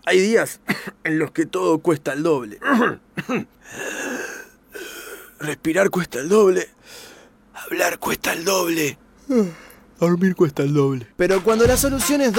Hay días en los que todo cuesta el doble. Respirar cuesta el doble. Hablar cuesta el doble. Dormir cuesta el doble. Pero cuando la solución es